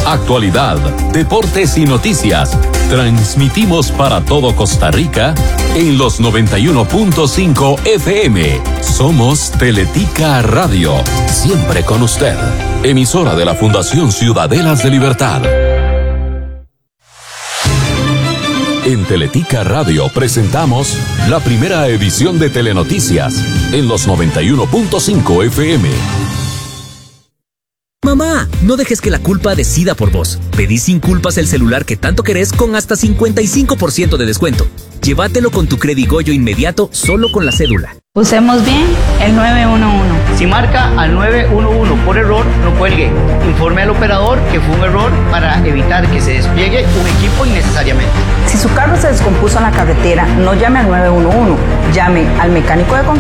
actualidad, deportes y noticias. Transmitimos para todo Costa Rica en los 91.5 FM. Somos Teletica Radio, siempre con usted. Emisora de la Fundación Ciudadelas de Libertad. En Teletica Radio presentamos la primera edición de Telenoticias en los 91.5 FM. Mamá, no dejes que la culpa decida por vos. Pedí sin culpas el celular que tanto querés con hasta 55% de descuento. Llévatelo con tu Credigoyo inmediato solo con la cédula. Usemos bien el 911. Si marca al 911 por error, no cuelgue. Informe al operador que fue un error para evitar que se despliegue un equipo innecesariamente. Si su carro se descompuso en la carretera, no llame al 911. Llame al mecánico de confianza